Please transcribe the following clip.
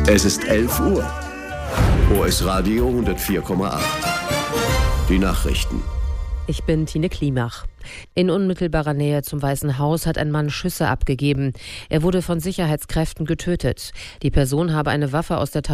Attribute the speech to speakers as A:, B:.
A: Es ist 11 Uhr. OS Radio 104,8. Die Nachrichten.
B: Ich bin Tine Klimach. In unmittelbarer Nähe zum Weißen Haus hat ein Mann Schüsse abgegeben. Er wurde von Sicherheitskräften getötet. Die Person habe eine Waffe aus der